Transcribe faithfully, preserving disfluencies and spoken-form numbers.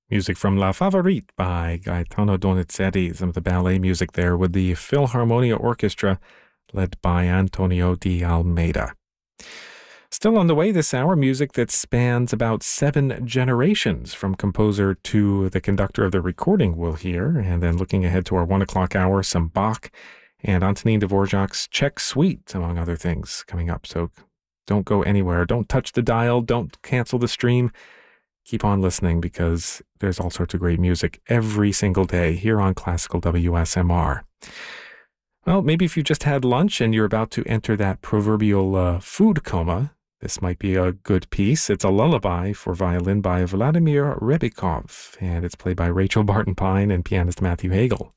Music from La Favorite by Gaetano Donizetti, some of the ballet music there with the Philharmonia Orchestra led by Antonio de Almeida. Still on the way this hour, music that spans about seven generations from composer to the conductor of the recording we'll hear, and then looking ahead to our one o'clock hour, some Bach and Antonin Dvorak's Czech Suite, among other things, coming up. So don't go anywhere. Don't touch the dial. Don't cancel the stream. Keep on listening because there's all sorts of great music every single day here on Classical W S M R. Well, maybe if you just had lunch and you're about to enter that proverbial uh, food coma, this might be a good piece. It's a lullaby for violin by Vladimir Rebikov, and it's played by Rachel Barton Pine and pianist Matthew Hagel.